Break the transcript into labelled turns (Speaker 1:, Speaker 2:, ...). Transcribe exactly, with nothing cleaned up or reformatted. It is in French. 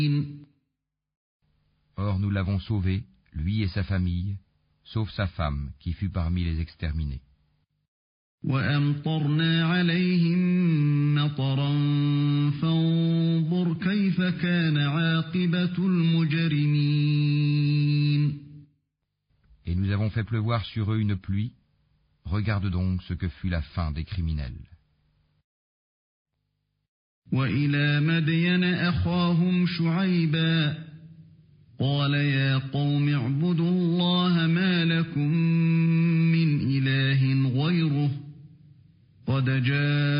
Speaker 1: Or nous l'avons sauvé, lui et sa famille, sauf sa femme, qui fut parmi les exterminés.
Speaker 2: وَأَمْطَرْنَا عَلَيْهِمْ مَطَرًا فَانظُرْ كَيْفَ كَانَ عَاقِبَةُ الْمُجْرِمِينَ.
Speaker 1: Et nous avons fait pleuvoir sur eux une pluie. Regarde donc ce que fut la fin des criminels.
Speaker 2: وَإِلَى مَدْيَنَ أَخَاهُمْ شُعَيْبًا قَالَ يَا قَوْمِ اعْبُدُوا اللَّهَ مَا لَكُمْ مِنْ إِلَٰهٍ غَيْرُهُ قَدْ جَاءَتْكُم